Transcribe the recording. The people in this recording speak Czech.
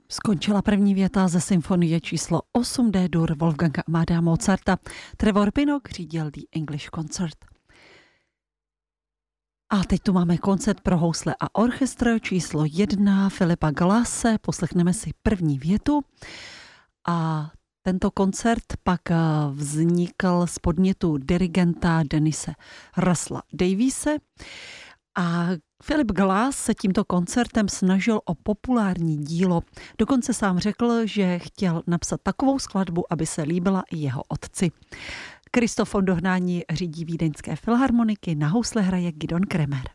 Skončila první věta ze symfonie číslo 8 D-dur Wolfganga Amadea Mozarta. Trevor Pinnock řídil The English Concert. A teď tu máme koncert pro housle a orchestr číslo 1 Philippa Glasse. Poslechneme si první větu. A tento koncert pak vznikl z podnětu dirigenta Denise Russella Daviese. A Philip Glass se tímto koncertem snažil o populární dílo. Dokonce sám řekl, že chtěl napsat takovou skladbu, aby se líbila i jeho otci. Christoph von Dohnányi řídí Vídeňské filharmoniky, na housle hraje Gidon Kremer.